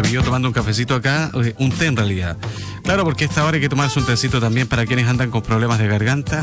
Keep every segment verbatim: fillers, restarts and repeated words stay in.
yo tomando un cafecito acá, un té en realidad. Claro, porque a esta hora hay que tomarse un tecito también para quienes andan con problemas de garganta.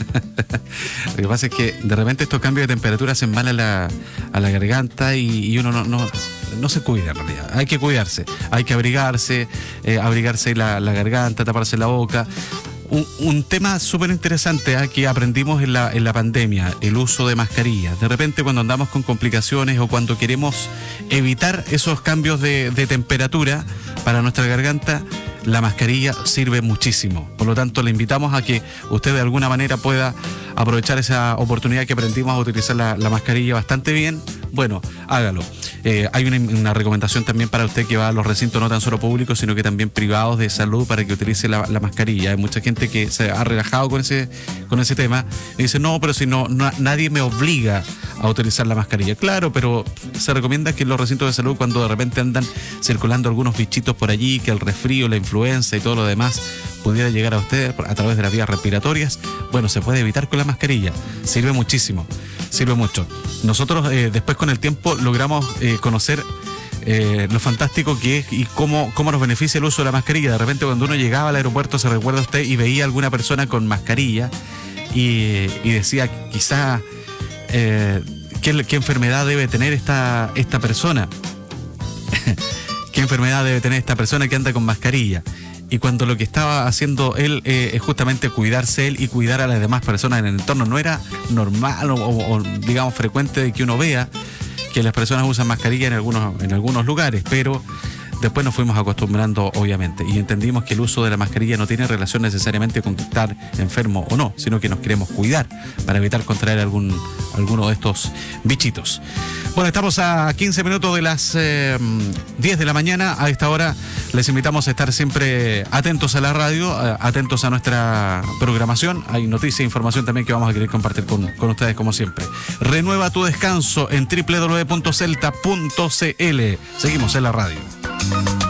Lo que pasa es que de repente estos cambios de temperatura hacen mal a la, a la garganta y, y uno no, no, no se cuida en realidad. Hay que cuidarse, hay que abrigarse, eh, abrigarse la, la garganta, taparse la boca. Un, un tema súper interesante ¿eh? que aprendimos en la, en la pandemia, el uso de mascarillas. De repente cuando andamos con complicaciones o cuando queremos evitar esos cambios de, de temperatura para nuestra garganta, la mascarilla sirve muchísimo. Por lo tanto, le invitamos a que usted de alguna manera pueda aprovechar esa oportunidad que aprendimos a utilizar la, la mascarilla bastante bien. Bueno, hágalo. Eh, hay una, una recomendación también para usted que va a los recintos no tan solo públicos, sino que también privados de salud para que utilice la, la mascarilla. Hay mucha gente que se ha relajado con ese, con ese tema y dice, no, pero si no, no nadie me obliga a utilizar la mascarilla. Claro, pero se recomienda que en los recintos de salud, cuando de repente andan circulando algunos bichitos por allí, que el resfrío, la influenza y todo lo demás pudiera llegar a usted a través de las vías respiratorias, bueno, se puede evitar con la mascarilla. Sirve muchísimo, sirve mucho. Nosotros eh, después con el tiempo logramos eh, conocer eh, lo fantástico que es y cómo, cómo nos beneficia el uso de la mascarilla. De repente cuando uno llegaba al aeropuerto, se recuerda usted, y veía a alguna persona con mascarilla y, y decía quizá eh, ¿qué, qué enfermedad debe tener esta, esta persona. ¿Qué enfermedad debe tener esta persona que anda con mascarilla? Y cuando lo que estaba haciendo él eh, es justamente cuidarse él y cuidar a las demás personas en el entorno. No era normal o, o, o digamos frecuente de que uno vea que las personas usan mascarilla en algunos, en algunos lugares, pero después nos fuimos acostumbrando, obviamente, y entendimos que el uso de la mascarilla no tiene relación necesariamente con estar enfermo o no, sino que nos queremos cuidar para evitar contraer algún, alguno de estos bichitos. Bueno, estamos a quince minutos de las eh, diez de la mañana. A esta hora les invitamos a estar siempre atentos a la radio, atentos a nuestra programación. Hay noticia e información también que vamos a querer compartir con, con ustedes como siempre. Renueva tu descanso en doble u doble u doble u punto celta punto c l. Seguimos en la radio.